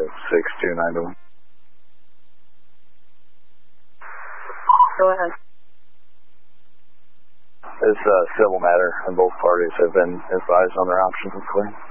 6291. Go ahead. This civil matter, and both parties have been advised on their options, clear.